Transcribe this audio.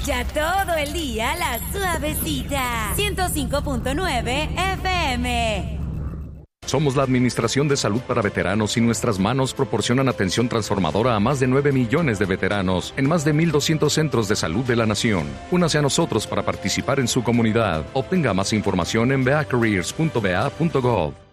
Escucha todo el día la suavecita. 105.9 FM. Somos la Administración de Salud para Veteranos y nuestras manos proporcionan atención transformadora a más de 9 millones de veteranos en más de 1,200 centros de salud de la nación. Únase a nosotros para participar en su comunidad. Obtenga más información en beacareers.ba.gov.